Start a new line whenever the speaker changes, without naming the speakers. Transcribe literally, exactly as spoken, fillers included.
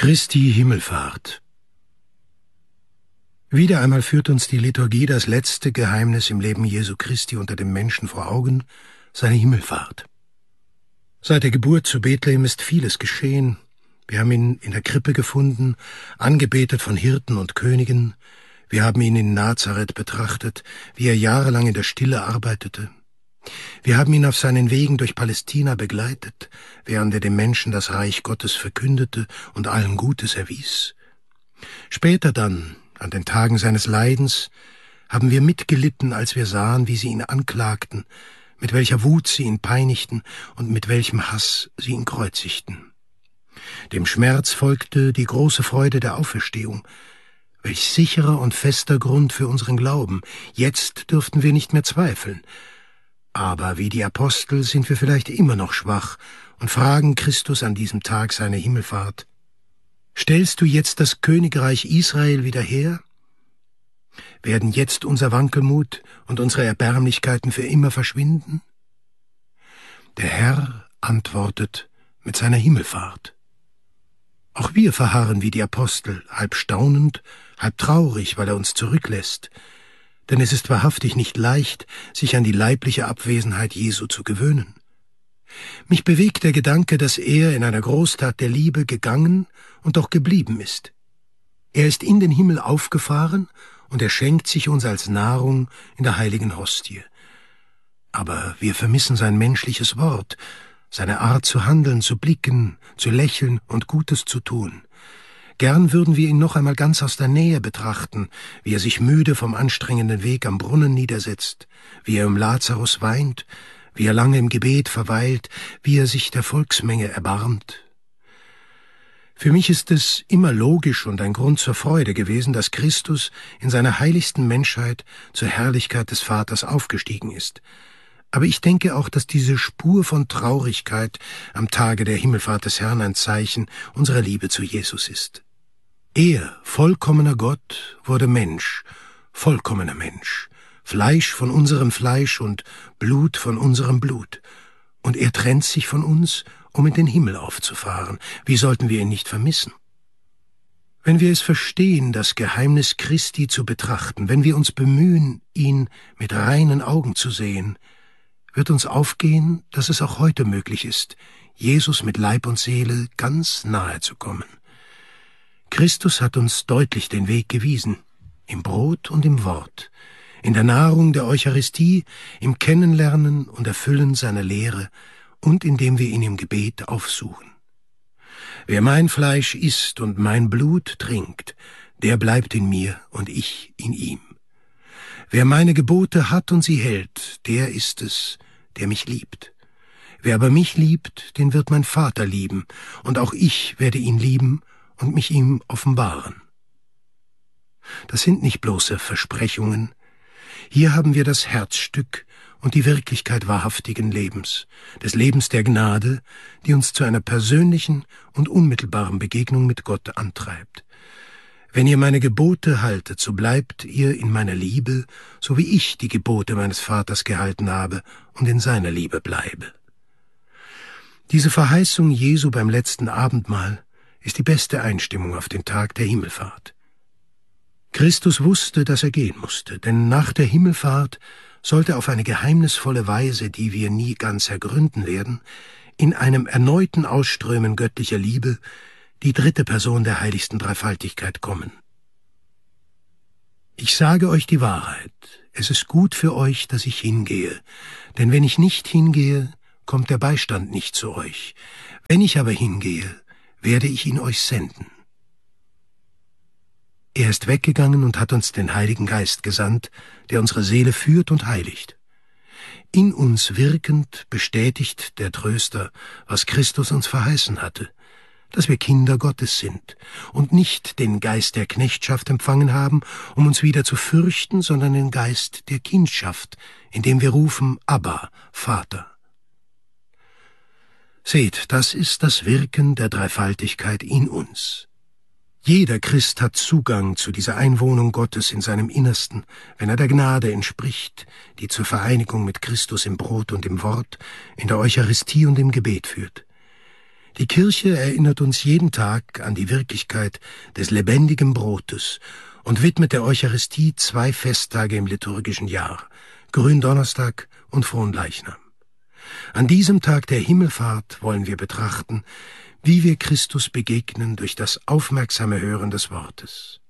Christi Himmelfahrt. Wieder einmal führt uns die Liturgie das letzte Geheimnis im Leben Jesu Christi unter dem Menschen vor Augen, seine Himmelfahrt. Seit der Geburt zu Bethlehem ist vieles geschehen. Wir haben ihn in der Krippe gefunden, angebetet von Hirten und Königen. Wir haben ihn in Nazareth betrachtet, wie er jahrelang in der Stille arbeitete. Wir haben ihn auf seinen Wegen durch Palästina begleitet, während er dem Menschen das Reich Gottes verkündete und allen Gutes erwies. Später dann, an den Tagen seines Leidens, haben wir mitgelitten, als wir sahen, wie sie ihn anklagten, mit welcher Wut sie ihn peinigten und mit welchem Hass sie ihn kreuzigten. Dem Schmerz folgte die große Freude der Auferstehung. Welch sicherer und fester Grund für unseren Glauben. Jetzt dürften wir nicht mehr zweifeln. Aber wie die Apostel sind wir vielleicht immer noch schwach und fragen Christus an diesem Tag seine Himmelfahrt: Stellst du jetzt das Königreich Israel wieder her? Werden jetzt unser Wankelmut und unsere Erbärmlichkeiten für immer verschwinden? Der Herr antwortet mit seiner Himmelfahrt. Auch wir verharren wie die Apostel, halb staunend, halb traurig, weil er uns zurücklässt. Denn es ist wahrhaftig nicht leicht, sich an die leibliche Abwesenheit Jesu zu gewöhnen. Mich bewegt der Gedanke, dass er in einer Großtat der Liebe gegangen und doch geblieben ist. Er ist in den Himmel aufgefahren und er schenkt sich uns als Nahrung in der heiligen Hostie. Aber wir vermissen sein menschliches Wort, seine Art zu handeln, zu blicken, zu lächeln und Gutes zu tun. Gern würden wir ihn noch einmal ganz aus der Nähe betrachten, wie er sich müde vom anstrengenden Weg am Brunnen niedersetzt, wie er um Lazarus weint, wie er lange im Gebet verweilt, wie er sich der Volksmenge erbarmt. Für mich ist es immer logisch und ein Grund zur Freude gewesen, dass Christus in seiner heiligsten Menschheit zur Herrlichkeit des Vaters aufgestiegen ist. Aber ich denke auch, dass diese Spur von Traurigkeit am Tage der Himmelfahrt des Herrn ein Zeichen unserer Liebe zu Jesus ist. Er, vollkommener Gott, wurde Mensch, vollkommener Mensch, Fleisch von unserem Fleisch und Blut von unserem Blut. Und er trennt sich von uns, um in den Himmel aufzufahren. Wie sollten wir ihn nicht vermissen? Wenn wir es verstehen, das Geheimnis Christi zu betrachten, wenn wir uns bemühen, ihn mit reinen Augen zu sehen, wird uns aufgehen, dass es auch heute möglich ist, Jesus mit Leib und Seele ganz nahe zu kommen. Christus hat uns deutlich den Weg gewiesen, im Brot und im Wort, in der Nahrung der Eucharistie, im Kennenlernen und Erfüllen seiner Lehre und indem wir ihn im Gebet aufsuchen. Wer mein Fleisch isst und mein Blut trinkt, der bleibt in mir und ich in ihm. Wer meine Gebote hat und sie hält, der ist es, der mich liebt. Wer aber mich liebt, den wird mein Vater lieben, und auch ich werde ihn lieben und mich ihm offenbaren. Das sind nicht bloße Versprechungen. Hier haben wir das Herzstück und die Wirklichkeit wahrhaftigen Lebens, des Lebens der Gnade, die uns zu einer persönlichen und unmittelbaren Begegnung mit Gott antreibt. Wenn ihr meine Gebote haltet, so bleibt ihr in meiner Liebe, so wie ich die Gebote meines Vaters gehalten habe und in seiner Liebe bleibe. Diese Verheißung Jesu beim letzten Abendmahl ist die beste Einstimmung auf den Tag der Himmelfahrt. Christus wusste, dass er gehen musste, denn nach der Himmelfahrt sollte auf eine geheimnisvolle Weise, die wir nie ganz ergründen werden, in einem erneuten Ausströmen göttlicher Liebe die dritte Person der heiligsten Dreifaltigkeit kommen. Ich sage euch die Wahrheit, es ist gut für euch, dass ich hingehe, denn wenn ich nicht hingehe, kommt der Beistand nicht zu euch. Wenn ich aber hingehe, werde ich ihn euch senden. Er ist weggegangen und hat uns den Heiligen Geist gesandt, der unsere Seele führt und heiligt. In uns wirkend bestätigt der Tröster, was Christus uns verheißen hatte, dass wir Kinder Gottes sind und nicht den Geist der Knechtschaft empfangen haben, um uns wieder zu fürchten, sondern den Geist der Kindschaft, indem wir rufen, Abba, Vater. Seht, das ist das Wirken der Dreifaltigkeit in uns. Jeder Christ hat Zugang zu dieser Einwohnung Gottes in seinem Innersten, wenn er der Gnade entspricht, die zur Vereinigung mit Christus im Brot und im Wort, in der Eucharistie und im Gebet führt. Die Kirche erinnert uns jeden Tag an die Wirklichkeit des lebendigen Brotes und widmet der Eucharistie zwei Festtage im liturgischen Jahr, Gründonnerstag und Fronleichnam. An diesem Tag der Himmelfahrt wollen wir betrachten, wie wir Christus begegnen durch das aufmerksame Hören des Wortes.